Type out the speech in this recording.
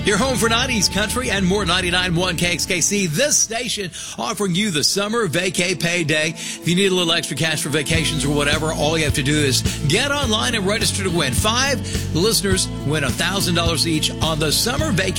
Your home for 90s country and more. 99.1 KXKC. This station offering you the summer vacay payday. If you need a little extra cash for vacations or whatever, all you have to do is get online and register to win. 5 listeners win $1,000 each on the summer vacay